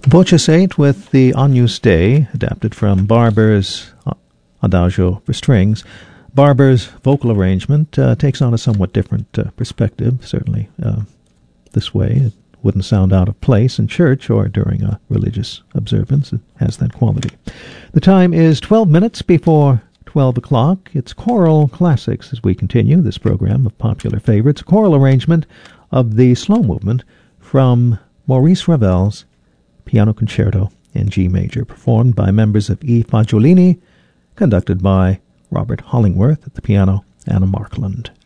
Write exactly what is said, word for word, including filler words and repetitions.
Voce eight with the Agnus Dei, adapted from Barber's Adagio for strings. Barber's vocal arrangement uh, takes on a somewhat different uh, perspective, certainly uh, this way. It wouldn't sound out of place in church or during a religious observance. It has that quality. The time is twelve minutes before twelve o'clock. It's Choral Classics as we continue this program of popular favorites. A choral arrangement of the slow movement from Maurice Ravel's Piano Concerto in G major, performed by members of I Fagiolini, conducted by Robert Hollingworth at the piano, Anna Markland.